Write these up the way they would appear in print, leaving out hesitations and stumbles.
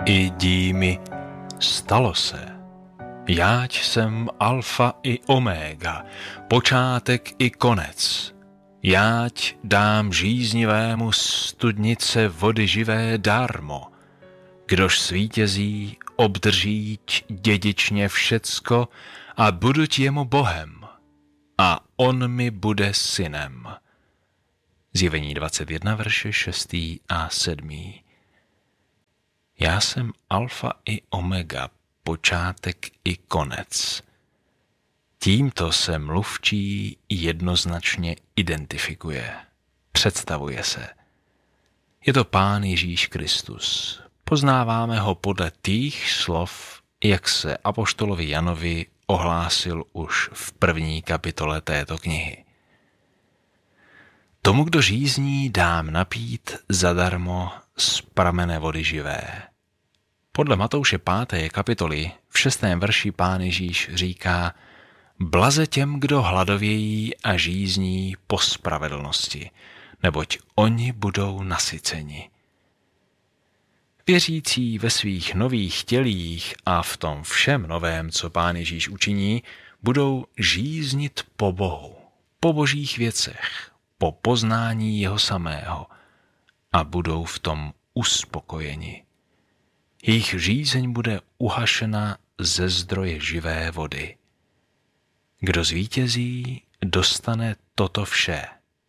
I dí mi, stalo se. Jáť jsem alfa i oméga, počátek i konec. Jáť dám žíznivému studnice vody živé darmo. Kdož svítězí, obdržíť dědičně všecko a buduť jemu Bohem. A on mi bude synem. Zjevení 21, verše 6. a 7. Já jsem alfa i omega, počátek i konec. Tímto se mluvčí jednoznačně identifikuje. Představuje se. Je to Pán Ježíš Kristus. Poznáváme ho podle těch slov, jak se apoštolovi Janovi ohlásil už v 1. kapitole této knihy. Tomu, kdo žízní, dám napít zadarmo z pramene vody živé. Podle Matouše 5. kapitoly v 6. verši Pán Ježíš říká: Blaze těm, kdo hladovějí a žízní po spravedlnosti, neboť oni budou nasyceni. Věřící ve svých nových tělích a v tom všem novém, co Pán Ježíš učiní, budou žíznit po Bohu, po božích věcech, po poznání jeho samého a budou v tom uspokojeni. Jejich žízeň bude uhašena ze zdroje živé vody. Kdo zvítězí, dostane toto vše.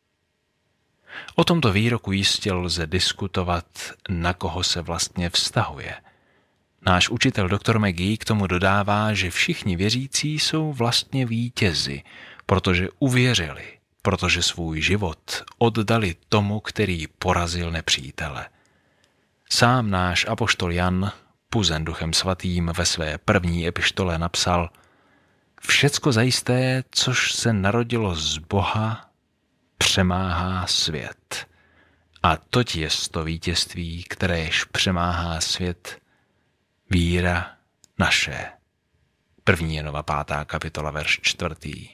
O tomto výroku jistě lze diskutovat, na koho se vlastně vztahuje. Náš učitel dr. McGee k tomu dodává, že všichni věřící jsou vlastně vítězi, protože uvěřili, protože svůj život oddali tomu, který porazil nepřítele. Sám náš apoštol Jan, puzen Duchem Svatým, ve své první epištole napsal: Všecko zajisté, což se narodilo z Boha, přemáhá svět. A toť jest to vítězství, kteréž přemáhá svět, víra naše. 1. Janova 5. kapitola, verš 4.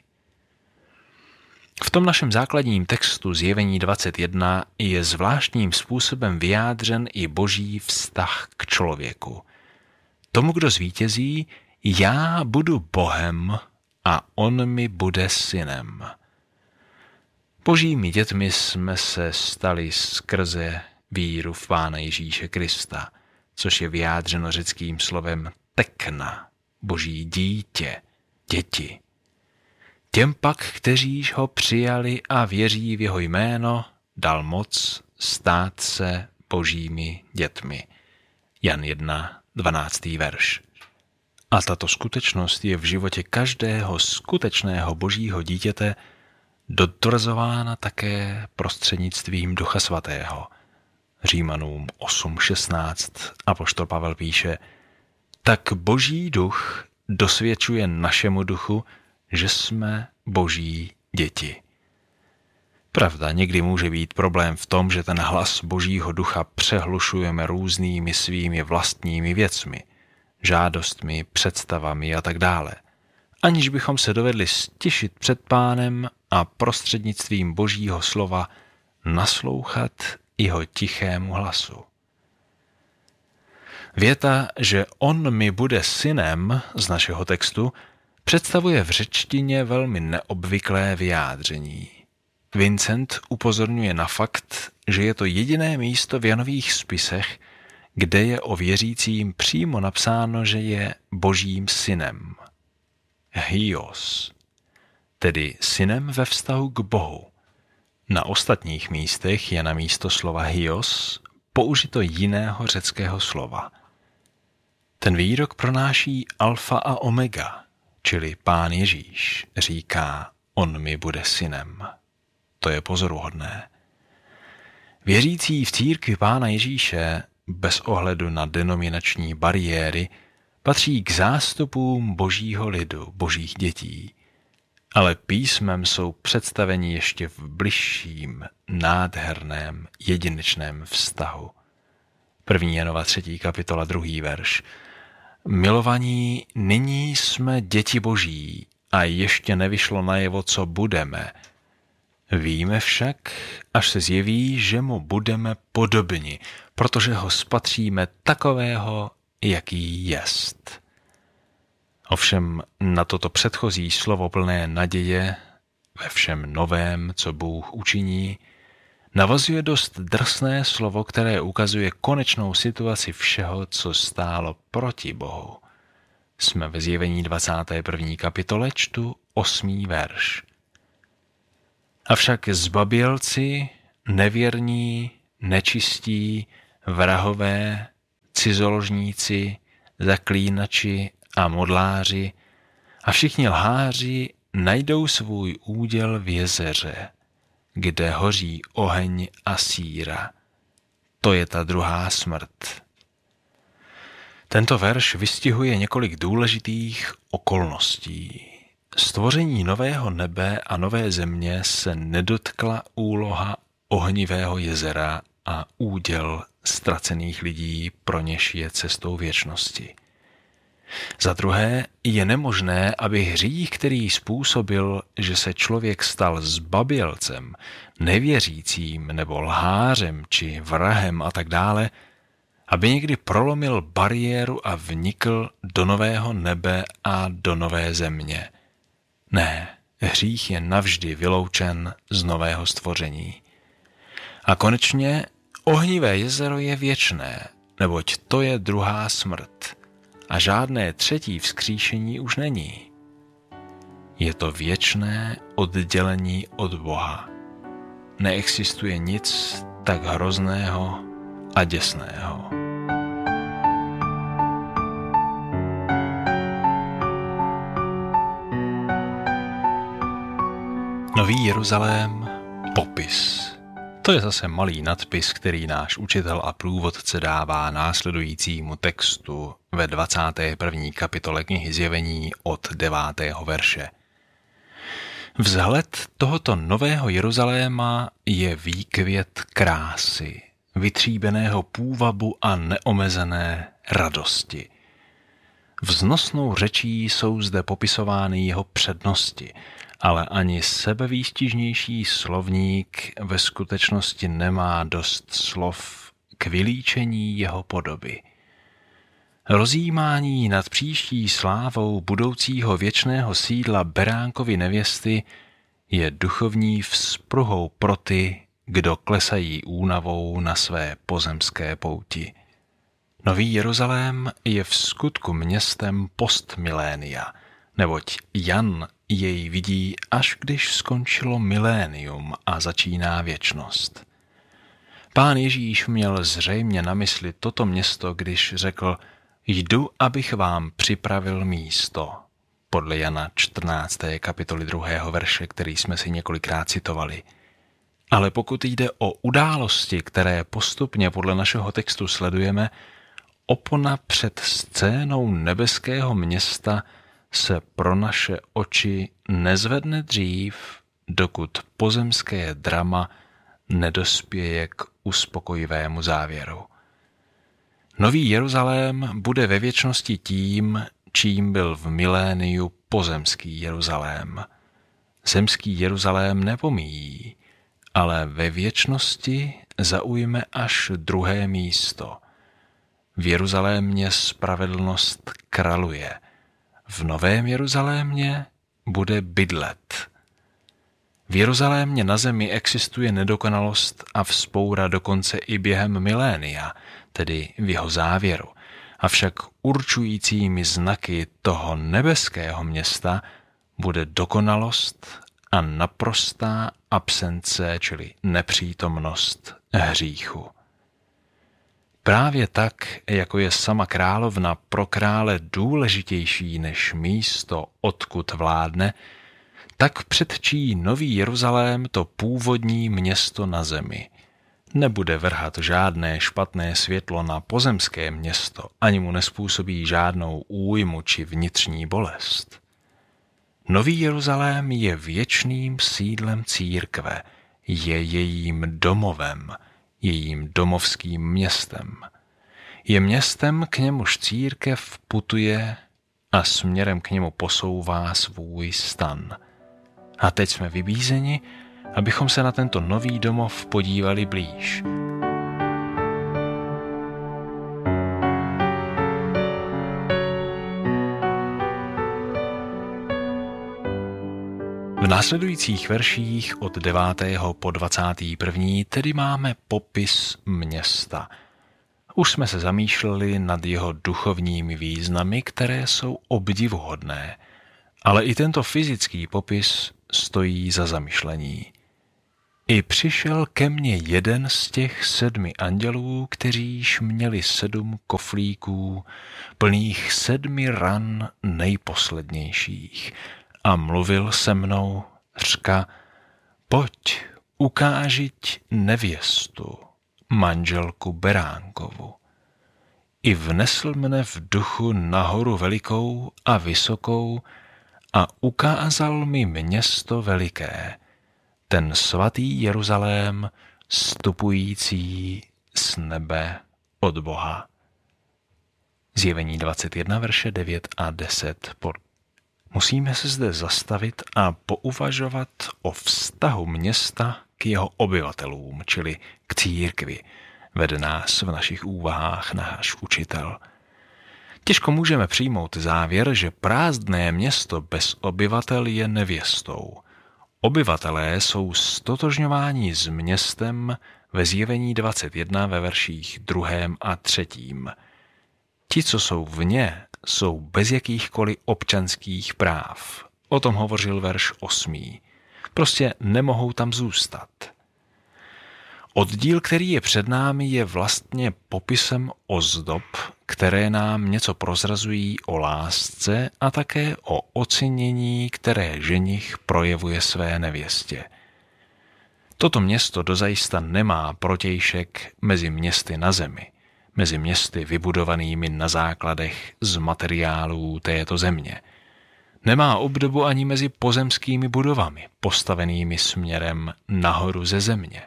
V tom našem základním textu Zjevení 21 je zvláštním způsobem vyjádřen i boží vztah k člověku. Tomu, kdo zvítězí, já budu Bohem a on mi bude synem. Božími dětmi jsme se stali skrze víru v Pána Ježíše Krista, což je vyjádřeno řeckým slovem tekna, boží dítě, děti. Těm pak, kteříž ho přijali a věří v jeho jméno, dal moc stát se božími dětmi. Jan 1, 12. verš. A tato skutečnost je v životě každého skutečného božího dítěte dotvrzována také prostřednictvím Ducha Svatého. Římanům 8.16 apoštol Pavel píše: Tak boží duch dosvědčuje našemu duchu, že jsme boží děti. Pravda, někdy může být problém v tom, že ten hlas božího ducha přehlušujeme různými svými vlastními věcmi, žádostmi, představami a tak dále, aniž bychom se dovedli stišit před Pánem a prostřednictvím božího slova naslouchat jeho tichému hlasu. Věta, že on mi bude synem z našeho textu, představuje v řečtině velmi neobvyklé vyjádření. Vincent upozorňuje na fakt, že je to jediné místo v Janových spisech, kde je o věřícím přímo napsáno, že je božím synem. Hyos, tedy synem ve vztahu k Bohu. Na ostatních místech je na místo slova hyos použito jiného řeckého slova. Ten výrok pronáší alfa a omega, čili Pán Ježíš říká, on mi bude synem. To je pozoruhodné. Věřící v církvi Pána Ježíše, bez ohledu na denominační bariéry, patří k zástupům božího lidu, božích dětí, ale písmem jsou představeni ještě v bližším, nádherném, jedinečném vztahu. 1. Janova 3. kapitola 2. verš. Milovaní, nyní jsme děti boží a ještě nevyšlo najevo, co budeme. Víme však, až se zjeví, že mu budeme podobni, protože ho spatříme takového, jaký jest. Ovšem na toto předchozí slovo plné naděje ve všem novém, co Bůh učiní, navazuje dost drsné slovo, které ukazuje konečnou situaci všeho, co stálo proti Bohu. Jsme ve Zjevení 21. kapitole, čtu 8. verš. Avšak zbabělci, nevěrní, nečistí, vrahové, cizoložníci, zaklínači a modláři a všichni lháři najdou svůj úděl v jezeře, kde hoří oheň a síra. To je ta druhá smrt. Tento verš vystihuje několik důležitých okolností. Stvoření nového nebe a nové země se nedotkla úloha ohnivého jezera a úděl ztracených lidí, pro něž je cestou věčnosti. Za druhé, je nemožné, aby hřích, který způsobil, že se člověk stal zbabělcem, nevěřícím nebo lhářem či vrahem a tak dále, aby někdy prolomil bariéru a vnikl do nového nebe a do nové země. Ne, hřích je navždy vyloučen z nového stvoření. A konečně ohnivé jezero je věčné, neboť to je druhá smrt a žádné třetí vzkříšení už není. Je to věčné oddělení od Boha. Neexistuje nic tak hrozného a děsného. Nový Jeruzalém, popis. To je zase malý nadpis, který náš učitel a průvodce dává následujícímu textu ve 21. kapitole knihy Zjevení od 9. verše. Vzhled tohoto nového Jeruzaléma je výkvět krásy, vytříbeného půvabu a neomezené radosti. Vznosnou řečí jsou zde popisovány jeho přednosti, ale ani sebevýstižnější slovník ve skutečnosti nemá dost slov k vylíčení jeho podoby. Rozjímání nad příští slávou budoucího věčného sídla Beránkovy nevěsty je duchovní vzpruhou pro ty, kdo klesají únavou na své pozemské pouti. Nový Jeruzalém je v skutku městem postmilénia, neboť Jan jej vidí, až když skončilo milénium a začíná věčnost. Pán Ježíš měl zřejmě na mysli toto město, když řekl: Jdu, abych vám připravil místo. Podle Jana 14. kapitoly 2. verše, který jsme si několikrát citovali. Ale pokud jde o události, které postupně podle našeho textu sledujeme, opona před scénou nebeského města se pro naše oči nezvedne dřív, dokud pozemské drama nedospěje k uspokojivému závěru. Nový Jeruzalém bude ve věčnosti tím, čím byl v miléniu pozemský Jeruzalém. Zemský Jeruzalém nepomíjí, ale ve věčnosti zaujme až druhé místo. V Jeruzalémě spravedlnost kraluje. V Novém Jeruzalémě bude bydlet. V Jeruzalémě na zemi existuje nedokonalost a vzpoura dokonce i během milénia, tedy v jeho závěru. Avšak určujícími znaky toho nebeského města bude dokonalost a naprostá absence, čili nepřítomnost hříchu. Právě tak, jako je sama královna pro krále důležitější než místo, odkud vládne, tak předčí Nový Jeruzalém to původní město na zemi. Nebude vrhat žádné špatné světlo na pozemské město, ani mu nespůsobí žádnou újmu či vnitřní bolest. Nový Jeruzalém je věčným sídlem církve, je jejím domovem, jejím domovským městem. Je městem, k němuž církev putuje a směrem k němu posouvá svůj stan. A teď jsme vybízeni, abychom se na tento nový domov podívali blíž. V následujících verších od 9. po 21. tedy máme popis města. Už jsme se zamýšleli nad jeho duchovními významy, které jsou obdivuhodné, ale i tento fyzický popis stojí za zamyšlení. I přišel ke mně jeden z těch 7 andělů, kteříž měli 7 koflíků, plných 7 ran nejposlednějších, a mluvil se mnou, řka: pojď, ukážiť nevěstu, manželku Beránkovu. I vnesl mne v duchu nahoru velikou a vysokou a ukázal mi město veliké, ten svatý Jeruzalém, vstupující z nebe od Boha. Zjevení 21, verše 9 a 10. Musíme se zde zastavit a pouvažovat o vztahu města k jeho obyvatelům, čili k církvi, vede nás v našich úvahách náš učitel. Těžko můžeme přijmout závěr, že prázdné město bez obyvatel je nevěstou. Obyvatelé jsou stotožňováni s městem ve Zjevení 21 ve verších 2. a 3. Ti, co jsou vně, jsou bez jakýchkoliv občanských práv. O tom hovořil verš 8. Prostě nemohou tam zůstat. Oddíl, který je před námi, je vlastně popisem ozdob, které nám něco prozrazují o lásce a také o ocenění, které ženich projevuje své nevěstě. Toto město dozajista nemá protějšek mezi městy na zemi, mezi městy vybudovanými na základech z materiálů této země. Nemá obdobu ani mezi pozemskými budovami, postavenými směrem nahoru ze země.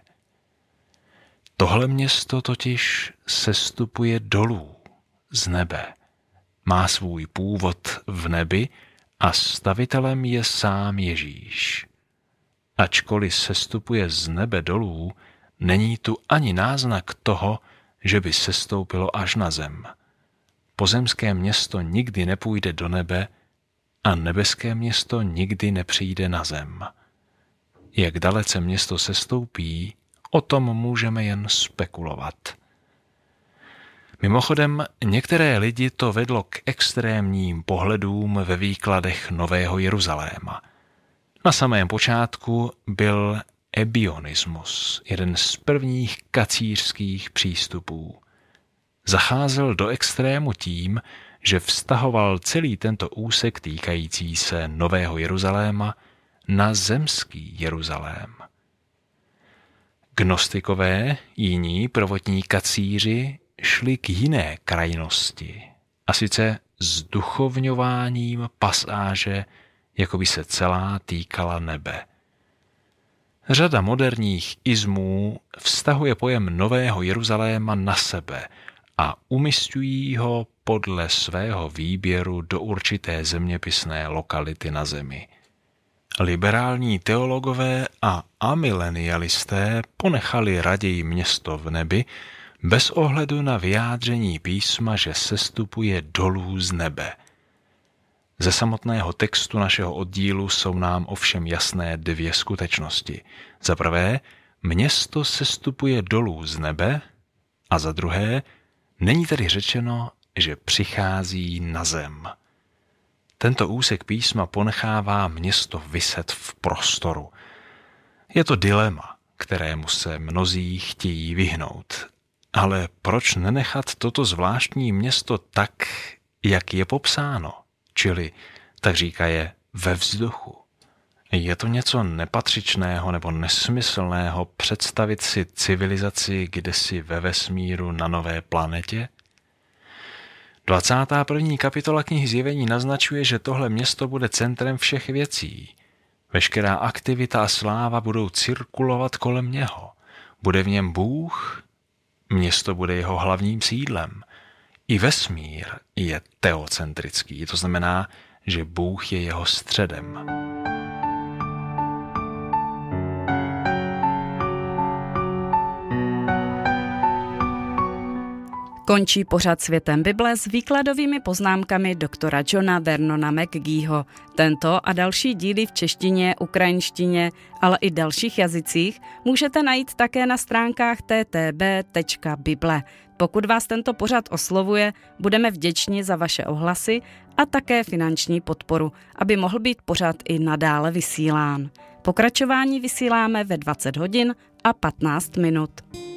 Tohle město totiž sestupuje dolů z nebe. Má svůj původ v nebi a stavitelem je sám Ježíš. Ačkoliv sestupuje z nebe dolů, není tu ani náznak toho, že by sestoupilo až na zem. Pozemské město nikdy nepůjde do nebe a nebeské město nikdy nepřijde na zem. Jak dalece město sestoupí, o tom můžeme jen spekulovat. Mimochodem, některé lidi to vedlo k extrémním pohledům ve výkladech Nového Jeruzaléma. Na samém počátku byl ebionismus, jeden z prvních kacířských přístupů. Zacházel do extrému tím, že vztahoval celý tento úsek týkající se Nového Jeruzaléma na zemský Jeruzalém. Gnostikové, jiní prvotní kacíři, šli k jiné krajnosti, a sice zduchovňováním pasáže, jako by se celá týkala nebe. Řada moderních ismů vztahuje pojem Nového Jeruzaléma na sebe a umisťují ho podle svého výběru do určité zeměpisné lokality na zemi. Liberální teologové a amilenialisté ponechali raději město v nebi bez ohledu na vyjádření písma, že sestupuje dolů z nebe. Ze samotného textu našeho oddílu jsou nám ovšem jasné 2 skutečnosti. Za prvé, město sestupuje dolů z nebe, a za druhé, není tedy řečeno, že přichází na zem. Tento úsek písma ponechává město viset v prostoru. Je to dilema, kterému se mnozí chtějí vyhnout. Ale proč nenechat toto zvláštní město tak, jak je popsáno, čili, tak říkaje, ve vzduchu? Je to něco nepatřičného nebo nesmyslného představit si civilizaci kdesi ve vesmíru na nové planetě? 21. kapitola knihy Zjevení naznačuje, že tohle město bude centrem všech věcí. Veškerá aktivita a sláva budou cirkulovat kolem něho. Bude v něm Bůh, město bude jeho hlavním sídlem. I vesmír je teocentrický, to znamená, že Bůh je jeho středem. Končí pořad Světem Bible s výkladovými poznámkami doktora Johna Vernona McGeeho. Tento a další díly v češtině, ukrajinštině, ale i dalších jazycích můžete najít také na stránkách ttb.bible. Pokud vás tento pořad oslovuje, budeme vděční za vaše ohlasy a také finanční podporu, aby mohl být pořad i nadále vysílán. Pokračování vysíláme ve 20 hodin a 15 minut.